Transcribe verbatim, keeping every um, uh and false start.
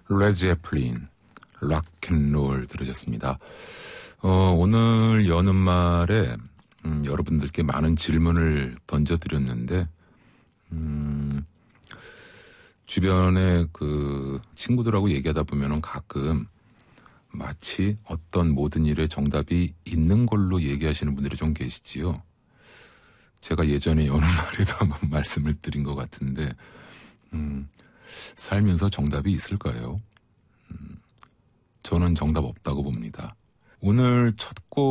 레드 제플린, 락앤롤 들으셨습니다. 어, 오늘 여는 말에 음, 여러분들께 많은 질문을 던져드렸는데 음, 주변에 그 친구들하고 얘기하다 보면은 가끔 마치 어떤 모든 일에 정답이 있는 걸로 얘기하시는 분들이 좀 계시지요. 제가 예전에 여는 말에도 한번 말씀을 드린 것 같은데 음, 살면서 정답이 있을까요? 음, 저는 정답 없다고 봅니다. 오늘 첫 곡